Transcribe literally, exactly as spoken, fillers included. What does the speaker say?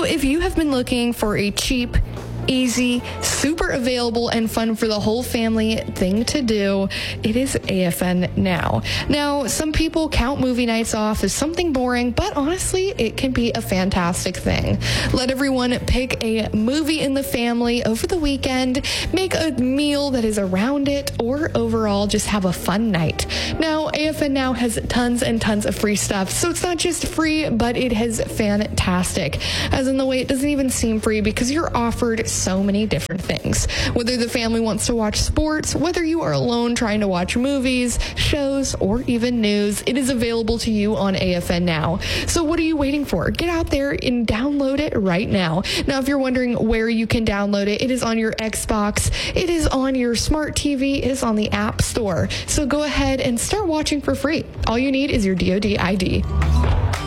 if you have been looking for a cheap, easy, super available, and fun for the whole family thing to do, it is A F N Now. Now, some people count movie nights off as something boring, but honestly, it can be a fantastic thing. Let everyone pick a movie in the family over the weekend, make a meal that is around it, or overall just have a fun night. Now, A F N Now has tons and tons of free stuff, so it's not just free, but it is fantastic. As in the way it doesn't even seem free because you're offered so many different things. Whether the family wants to watch sports, whether you are alone trying to watch movies, shows, or even news, it is available to you on A F N Now. So what are you waiting for? Get out there and download it right now. Now, if you're wondering where you can download it, it is on your Xbox, it is on your smart T V, it is on the App Store. So go ahead and start watching for free. All you need is your D O D I D.